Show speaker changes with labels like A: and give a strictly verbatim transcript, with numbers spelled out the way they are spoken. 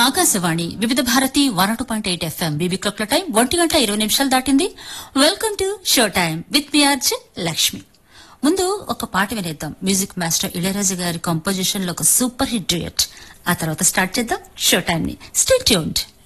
A: ఆకాశవాణి వివిధ Bharati one two point eight FM BB clock time ఒంటి గంట ఇరవై నిమిషాలు దాటింది. Welcome to show time with me RJ Lakshmi. ముందు ఒక పాట వినేద్దాం. మ్యూజిక్ మాస్టర్ ఇళయరాజా గారి కంపోజిషన్ లో ఒక సూపర్ హిట్ డ్యూయట్. ఆ తర్వాత స్టార్ట్ చేద్దాం షో టైం ని. Stay tuned.